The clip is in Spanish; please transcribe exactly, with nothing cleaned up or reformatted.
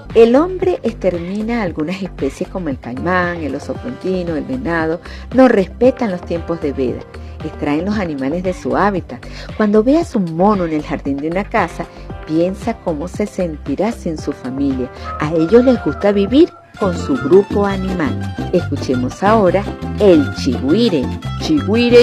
El hombre extermina algunas especies como el caimán, el oso pontino, el venado. No respetan los tiempos de veda. Extraen los animales de su hábitat. Cuando veas un mono en el jardín de una casa, piensa cómo se sentirá sin su familia. A ellos les gusta vivir con su grupo animal. Escuchemos ahora el chigüire. Chigüire,